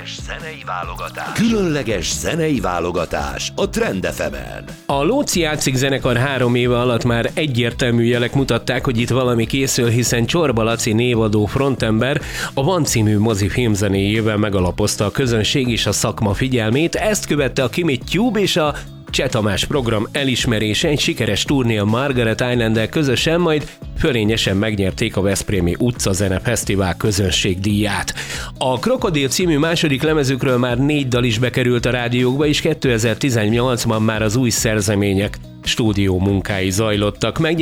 Különleges zenei válogatás a Trend FM-en. A Lóczy játszik zenekar 3 éve alatt már egyértelmű jelek mutatták, hogy itt valami készül, hiszen Csorba Laci névadó frontember a Van című mozifilm zenéjével megalapozta a közönség és a szakma figyelmét. Ezt követte a Kimi Tube és a Cseh Tamás program elismerése, egy sikeres turné a Margaret Island-del közösen, majd fölényesen megnyerték a Veszprémi Utcazene Fesztivál közönségdíját. A Krokodil című második lemezükről már 4 dal is bekerült a rádiókba, és 2018-ban már az új szerzemények stúdió munkái zajlottak meg.